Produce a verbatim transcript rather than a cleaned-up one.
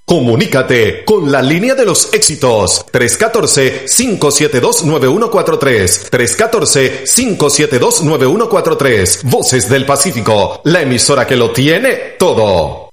Comunícate con la línea de los éxitos tres uno cuatro, cinco siete dos, nueve uno cuatro tres, tres uno cuatro, cinco siete dos, nueve uno cuatro tres. Voces del Pacífico, la emisora que lo tiene todo.